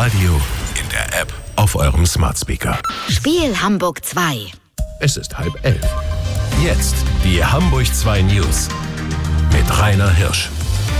Radio, in der App, auf eurem Smart Speaker. Spiel Hamburg 2. Es ist 10:30. Jetzt die Hamburg 2 News mit Rainer Hirsch.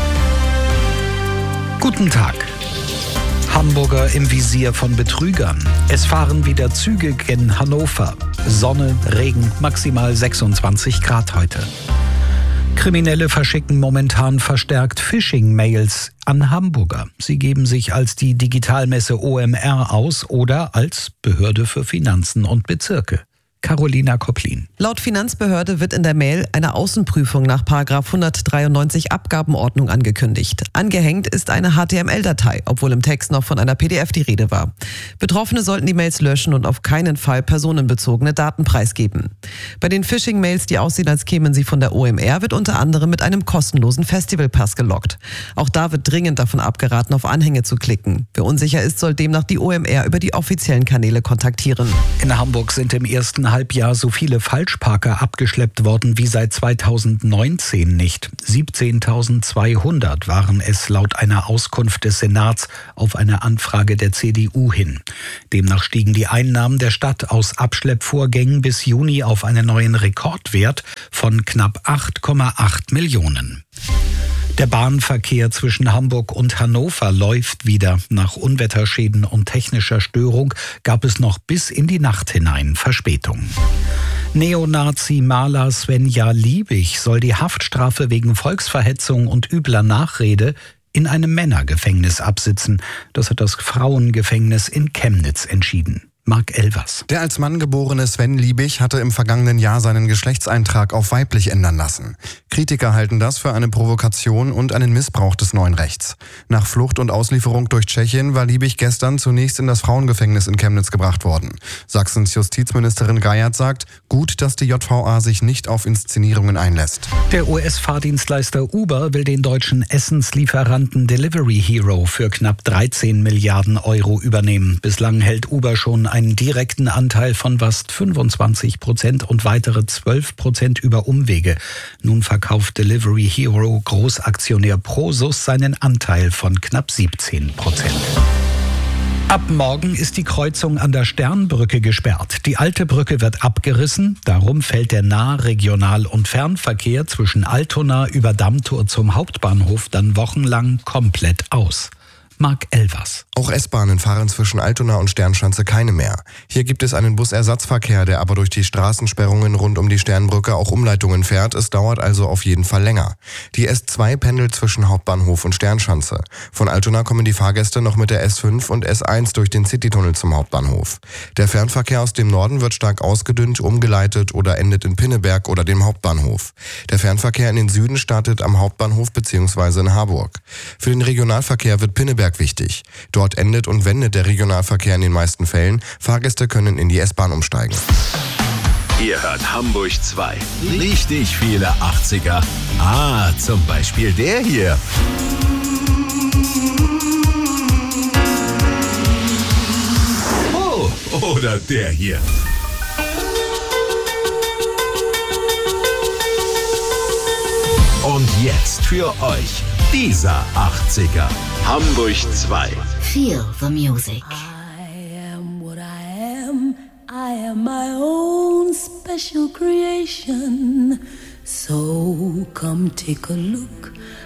Guten Tag. Hamburger im Visier von Betrügern. Es fahren wieder Züge gen Hannover. Sonne, Regen, maximal 26 Grad heute. Kriminelle verschicken momentan verstärkt Phishing-Mails an Hamburger. Sie geben sich als die Digitalmesse OMR aus oder als Behörde für Finanzen und Bezirke. Carolina Kopplin. Laut Finanzbehörde wird in der Mail eine Außenprüfung nach § 193 Abgabenordnung angekündigt. Angehängt ist eine HTML-Datei, obwohl im Text noch von einer PDF die Rede war. Betroffene sollten die Mails löschen und auf keinen Fall personenbezogene Daten preisgeben. Bei den Phishing-Mails, die aussehen, als kämen sie von der OMR, wird unter anderem mit einem kostenlosen Festivalpass gelockt. Auch da wird dringend davon abgeraten, auf Anhänge zu klicken. Wer unsicher ist, soll demnach die OMR über die offiziellen Kanäle kontaktieren. In Hamburg sind im ersten Halbjahr so viele Falschparker abgeschleppt worden wie seit 2019 nicht. 17.200 waren es laut einer Auskunft des Senats auf eine Anfrage der CDU hin. Demnach stiegen die Einnahmen der Stadt aus Abschleppvorgängen bis Juni auf einen neuen Rekordwert von knapp 8,8 Millionen. Der Bahnverkehr zwischen Hamburg und Hannover läuft wieder. Nach Unwetterschäden und technischer Störung gab es noch bis in die Nacht hinein Verspätungen. Neonazi-Maler Svenja Liebig soll die Haftstrafe wegen Volksverhetzung und übler Nachrede in einem Männergefängnis absitzen. Das hat das Frauengefängnis in Chemnitz entschieden. Marc Elvers. Der als Mann geborene Sven Liebig hatte im vergangenen Jahr seinen Geschlechtseintrag auf weiblich ändern lassen. Kritiker halten das für eine Provokation und einen Missbrauch des neuen Rechts. Nach Flucht und Auslieferung durch Tschechien war Liebig gestern zunächst in das Frauengefängnis in Chemnitz gebracht worden. Sachsens Justizministerin Geiert sagt, gut, dass die JVA sich nicht auf Inszenierungen einlässt. Der US-Fahrdienstleister Uber will den deutschen Essenslieferanten Delivery Hero für knapp 13 Milliarden Euro übernehmen. Bislang hält Uber schon einen direkten Anteil von fast 25% und weitere 12% über Umwege. Nun verkauft Delivery Hero Großaktionär Prosus seinen Anteil von knapp 17%. Ab morgen ist die Kreuzung an der Sternbrücke gesperrt. Die alte Brücke wird abgerissen. Darum fällt der Nah-, Regional- und Fernverkehr zwischen Altona über Dammtor zum Hauptbahnhof dann wochenlang komplett aus. Marc Elvers. Auch S-Bahnen fahren zwischen Altona und Sternschanze keine mehr. Hier gibt es einen Busersatzverkehr, der aber durch die Straßensperrungen rund um die Sternbrücke auch Umleitungen fährt. Es dauert also auf jeden Fall länger. Die S2 pendelt zwischen Hauptbahnhof und Sternschanze. Von Altona kommen die Fahrgäste noch mit der S5 und S1 durch den Citytunnel zum Hauptbahnhof. Der Fernverkehr aus dem Norden wird stark ausgedünnt, umgeleitet oder endet in Pinneberg oder dem Hauptbahnhof. Der Fernverkehr in den Süden startet am Hauptbahnhof bzw. in Harburg. Für den Regionalverkehr wird Pinneberg wichtig. Dort endet und wendet der Regionalverkehr in den meisten Fällen. Fahrgäste können in die S-Bahn umsteigen. Ihr hört Hamburg 2. Richtig viele 80er. Zum Beispiel der hier. Oh, oder der hier. Und jetzt für euch dieser 80er. Hamburg 2. Feel the music. I am what I am. I am my own special creation. So come take a look